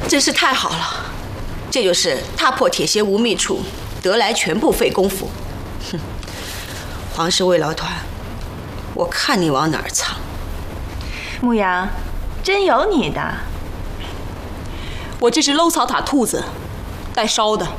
真是太好了，这就是踏破铁鞋无觅处，得来全不费工夫。哼，皇室慰劳团，我看你往哪儿藏。 牧羊，真有你的。 我这是搂草塔兔子，带烧的。